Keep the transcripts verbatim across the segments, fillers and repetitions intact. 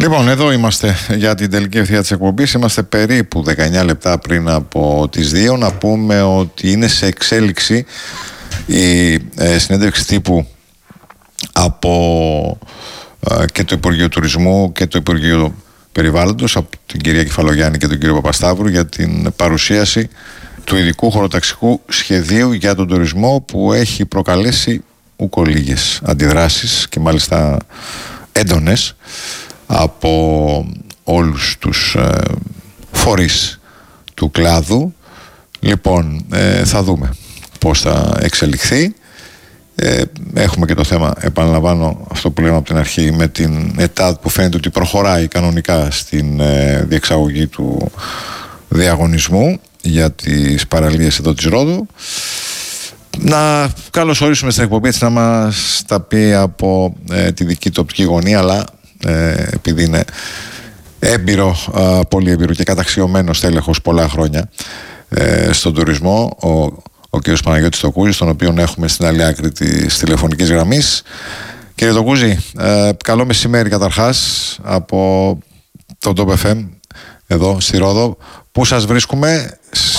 Λοιπόν, εδώ είμαστε για την τελική ευθεία της εκπομπής. Είμαστε περίπου δεκαεννιά λεπτά πριν από τις δύο. Να πούμε ότι είναι σε εξέλιξη η ε, συνέντευξη τύπου από ε, και το Υπουργείο Τουρισμού και το Υπουργείο Περιβάλλοντος, από την κυρία Κεφαλογιάννη και τον κύριο Παπασταύρου, για την παρουσίαση του ειδικού χωροταξικού σχεδίου για τον τουρισμό, που έχει προκαλέσει ούκο λίγες αντιδράσεις και μάλιστα έντονες από όλους τους ε, φορείς του κλάδου. Λοιπόν, ε, θα δούμε πώς θα εξελιχθεί. Ε, έχουμε και το θέμα, επαναλαμβάνω αυτό που λέμε από την αρχή, με την ΕΤΑΔ, που φαίνεται ότι προχωράει κανονικά στην ε, διεξαγωγή του διαγωνισμού για τις παραλίες εδώ της Ρόδου. Να καλωσορίσουμε στην εκπομπή, έτσι, να μας τα πει από ε, τη δική του οπτική γωνία, αλλά ε, επειδή είναι έμπειρο, ε, πολύ έμπειρο και καταξιωμένο τέλεχος πολλά χρόνια ε, στον τουρισμό, ο, ο κ. Παναγιώτης Τοκούζης, τον οποίο έχουμε στην άλλη άκρη της τηλεφωνικής γραμμής. Κύριε Τοκούζη, ε, καλό μεσημέρι καταρχάς από το Top εφ εμ εδώ στη Ρόδο. Πού σας βρίσκουμε?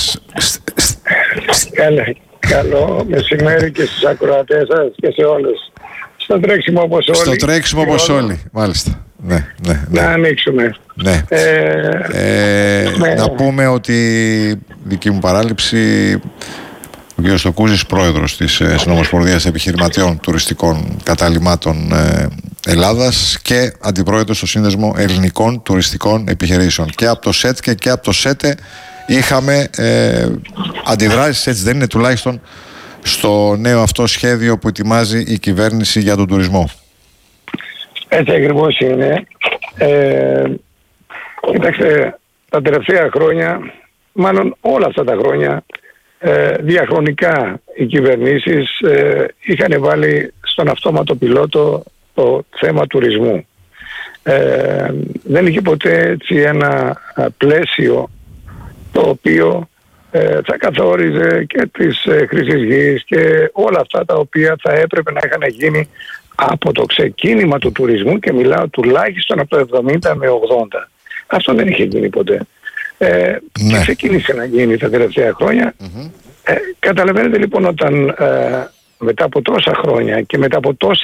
Καλά. Καλό μεσημέρι και στους ακροατές σας και σε όλους. Στο τρέξιμο όπως όλοι. Στο τρέξιμο όπως όλοι, μάλιστα. Ναι, ναι, ναι. Να ανοίξουμε. Ναι. Ε, ε, με... Να πούμε ότι δική μου παράληψη, ο κ. Στοκούζης, πρόεδρος της ε, Συνομοσπονδίας Επιχειρηματιών Τουριστικών Καταλυμάτων ε, Ελλάδας και αντιπρόεδρος στο Σύνδεσμο Ελληνικών Τουριστικών Επιχειρήσεων. Και από το ΣΕΤ και, και από το ΣΕΤΕ είχαμε ε, αντιδράσεις, έτσι δεν είναι, τουλάχιστον στο νέο αυτό σχέδιο που ετοιμάζει η κυβέρνηση για τον τουρισμό? Έτσι ακριβώς είναι. Ε, κοιτάξτε, τα τελευταία χρόνια, μάλλον όλα αυτά τα χρόνια, ε, διαχρονικά οι κυβερνήσεις ε, είχαν βάλει στον αυτόματο πιλότο το θέμα τουρισμού. Ε, δεν είχε ποτέ έτσι ένα πλαίσιο το οποίο ε, θα καθόριζε και τις ε, χρήσεις γης και όλα αυτά τα οποία θα έπρεπε να είχαν γίνει από το ξεκίνημα του τουρισμού, και μιλάω τουλάχιστον από το εβδομήντα με ογδόντα. Αυτό δεν είχε γίνει ποτέ. Ε, ναι. Και ξεκίνησε να γίνει τα τελευταία χρόνια. Mm-hmm. Ε, καταλαβαίνετε λοιπόν, όταν ε, μετά από τόσα χρόνια και μετά από τόσα